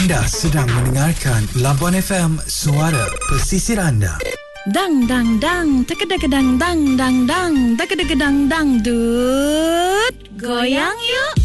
Anda sedang mendengarkan Labuan FM, suara pesisir anda. Dang dang dang, tekedang dang dang dang, tekedang dang dut. Goyang yuk.